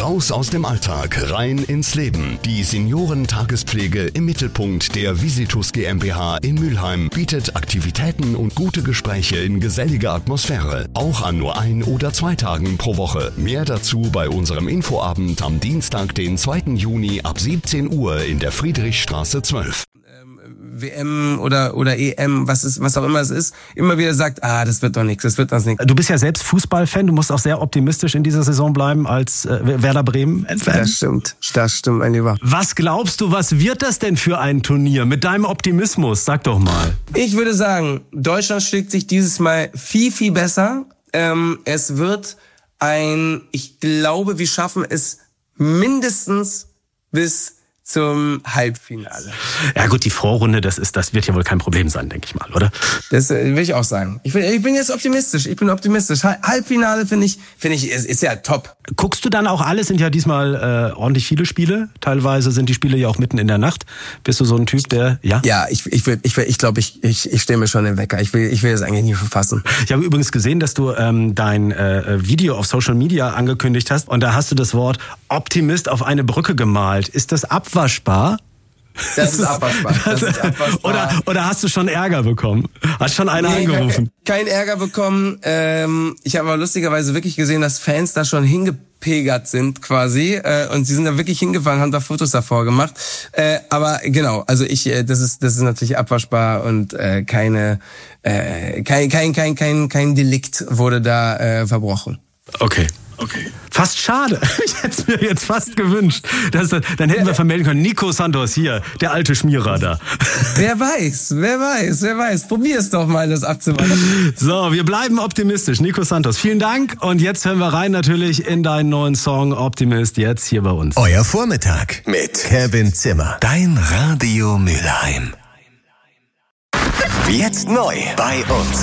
Raus aus dem Alltag, rein ins Leben. Die Seniorentagespflege im Mittelpunkt der Visitus GmbH in Mülheim bietet Aktivitäten und gute Gespräche in geselliger Atmosphäre. Auch an nur 1 oder 2 Tagen pro Woche. Mehr dazu bei unserem Infoabend am Dienstag, den 2. Juni ab 17 Uhr in der Friedrichstraße 12. WM oder EM, was auch immer es ist, immer wieder sagt, das wird doch nichts, das wird das nichts. Du bist ja selbst Fußballfan, du musst auch sehr optimistisch in dieser Saison bleiben als Werder Bremen-Fan. Das stimmt, mein Lieber. Was glaubst du, was wird das denn für ein Turnier mit deinem Optimismus? Sag doch mal. Ich würde sagen, Deutschland schlägt sich dieses Mal viel, viel besser. Es wird ich glaube, wir schaffen es mindestens bis zum Halbfinale. Ja gut, die Vorrunde, das wird ja wohl kein Problem sein, denke ich mal, oder? Das will ich auch sagen. Ich bin jetzt optimistisch. Halbfinale finde ich, ist ja top. Guckst du dann auch alles? Sind ja diesmal ordentlich viele Spiele. Teilweise sind die Spiele ja auch mitten in der Nacht. Bist du so ein Typ, der, ja? Ja, ich glaube, ich stehe mir schon den Wecker. Ich will das eigentlich nie verfassen. Ich habe übrigens gesehen, dass du dein Video auf Social Media angekündigt hast und da hast du das Wort Optimist auf eine Brücke gemalt. Ist das abwaschbar? Das ist abwaschbar. Oder hast du schon Ärger bekommen? Hast schon einer angerufen? Kein Ärger bekommen. Ich habe aber lustigerweise wirklich gesehen, dass Fans da schon hingepegert sind quasi. Und sie sind da wirklich hingefahren, haben da Fotos davor gemacht. Aber genau, also das ist natürlich abwaschbar und kein Delikt wurde da verbrochen. Okay. Fast schade. Ich hätte es mir jetzt fast gewünscht. Dann hätten wir vermelden können, Nico Santos hier, der alte Schmierer da. Wer weiß. Probier es doch mal, das abzuwarten. So, wir bleiben optimistisch. Nico Santos, vielen Dank. Und jetzt hören wir rein natürlich in deinen neuen Song Optimist, jetzt hier bei uns. Euer Vormittag mit Kevin Zimmer. Dein Radio Mülheim. Jetzt neu bei uns.